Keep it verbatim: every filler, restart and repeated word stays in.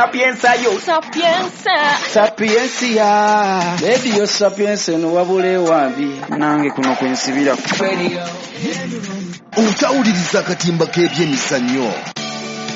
sapienza yo Sapienza Sapiensia Radio Sapienza no wabule wambi nange kuno kwensibira Otawuliriza akatimba k'ebyemizannyo